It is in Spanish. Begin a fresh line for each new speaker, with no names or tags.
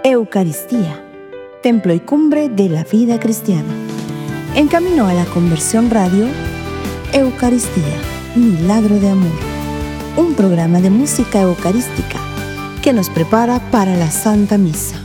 Eucaristía, templo y cumbre de la vida cristiana. En camino a la conversión radio, Eucaristía, milagro de amor. Un programa de música eucarística que nos prepara para la Santa Misa.